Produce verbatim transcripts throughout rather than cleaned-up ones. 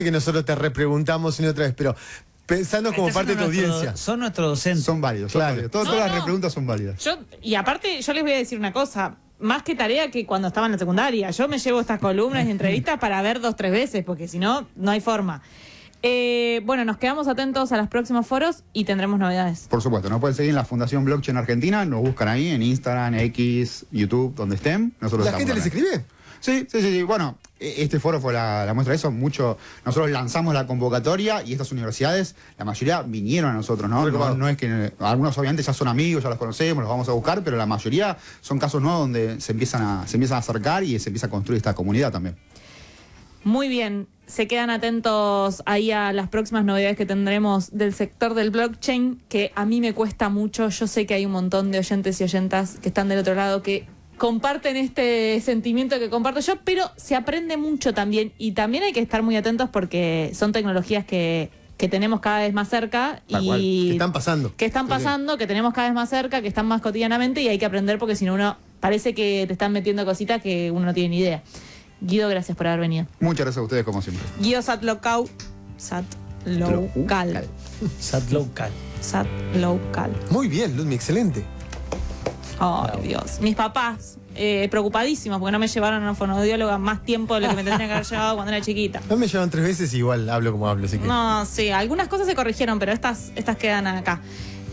que nosotros te repreguntamos una y otra vez, pero pensando como parte de tu nuestro, audiencia. Son nuestros docentes. Son válidos, claro. Claro. Todas, No, todas no. las repreguntas son válidas. Yo, y aparte, yo les voy a decir una cosa. Más que tarea que cuando estaba en la secundaria. Yo me llevo estas columnas y entrevistas para ver dos, tres veces, porque si no, no hay forma. Eh, bueno, nos quedamos atentos a los próximos foros y tendremos novedades. Por supuesto, nos pueden seguir en la Fundación Blockchain Argentina, nos buscan ahí en Instagram, X, YouTube, donde estén. Nosotros ¿La estamos gente les también. escribe? Sí, sí, sí, sí. Bueno, este foro fue la, la muestra de eso. Mucho, nosotros lanzamos la convocatoria y estas universidades, la mayoría vinieron a nosotros, ¿no? No, no es que algunos obviamente ya son amigos, ya los conocemos, los vamos a buscar, pero la mayoría son casos nuevos donde se empiezan a, se empiezan a acercar y se empieza a construir esta comunidad también. Muy bien, se quedan atentos ahí a las próximas novedades que tendremos del sector del blockchain, que a mí me cuesta mucho. Yo sé que hay un montón de oyentes y oyentas que están del otro lado que comparten este sentimiento que comparto yo, pero se aprende mucho también y también hay que estar muy atentos porque son tecnologías que, que tenemos cada vez más cerca Tal cual, y que están pasando. que están pasando, que tenemos cada vez más cerca, que están más cotidianamente y hay que aprender porque si no uno parece que te están metiendo cositas que uno no tiene ni idea. Guido, gracias por haber venido. Muchas gracias a ustedes como siempre. Guido Sat Local. Sat Local. Sat local. Sat Local. Muy bien, Ludmi, excelente. Ay, Dios. Mis papás, eh, preocupadísimos porque no me llevaron a una fonoaudióloga más tiempo de lo que me tendrían que haber llevado cuando era chiquita. No me llevan tres veces y igual hablo como hablo, así que... No, sí, algunas cosas se corrigieron, pero estas, estas quedan acá.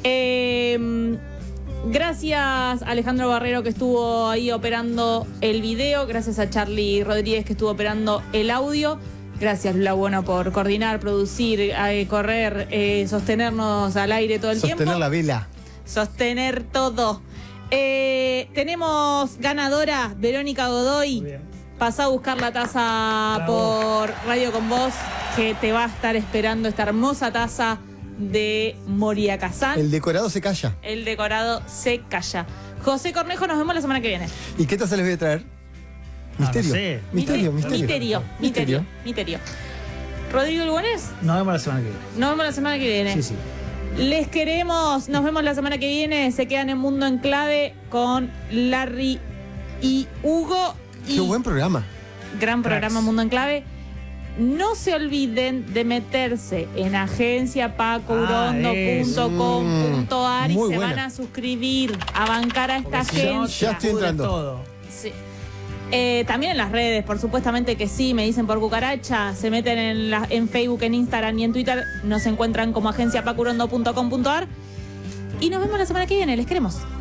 Eh, gracias a Alejandro Barrero que estuvo ahí operando el video. Gracias a Charlie Rodríguez que estuvo operando el audio. Gracias, Lula Bueno, por coordinar, producir, eh, correr, eh, sostenernos al aire todo el Sostener tiempo. la vela. Sostener todo. Eh, tenemos ganadora, Verónica Godoy. Pasá a buscar la taza Bravo. por Radio Con Vos, que te va a estar esperando esta hermosa taza de Moria Kazán. El decorado se calla. El decorado se calla. José Cornejo, nos vemos la semana que viene. ¿Y qué taza les voy a traer? No, Misterio. no sé. Misterio, Mite- misterio. Misterio, misterio, misterio. Rodrigo Lugones, Nos vemos la semana que viene. nos vemos la semana que viene. Sí, sí. Les queremos, nos vemos la semana que viene. Se quedan en Mundo en Clave con Larry y Hugo. Y Qué buen programa. gran programa Cracks. Mundo en Clave. No se olviden de meterse en agencia paco urondo punto com punto a r Ah, y muy se buena. van a suscribir, a bancar a esta Porque si no, agencia. Ya estoy pudre entrando. todo. Sí. Eh, también en las redes, por supuestamente que sí, me dicen por cucaracha, se meten en, la, en Facebook, en Instagram y en Twitter, nos encuentran como agencia paco urondo punto com punto a r y nos vemos la semana que viene, les queremos.